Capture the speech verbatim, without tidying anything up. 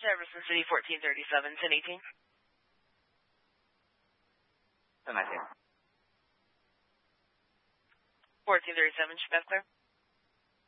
Jefferson City, fourteen thirty-seven, ten eighteen. ten nineteen. fourteen thirty-seven, should have clear.